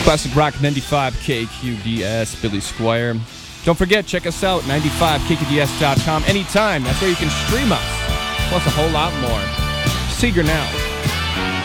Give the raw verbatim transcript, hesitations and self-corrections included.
Classic Rock ninety-five K Q D S, Billy Squire. Don't forget, check us out, ninety-five K Q D S dot com anytime. That's where you can stream us, plus a whole lot more. Seeger now.